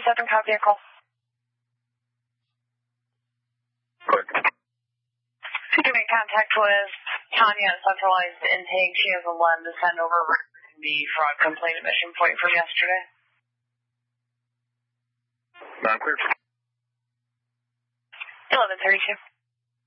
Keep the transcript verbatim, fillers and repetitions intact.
seven, copy a call. Good. You can make contact with Tanya at Centralized Intake. She has a lend to send over the fraud complaint admission point from yesterday. Non-clear. eleven thirty-two.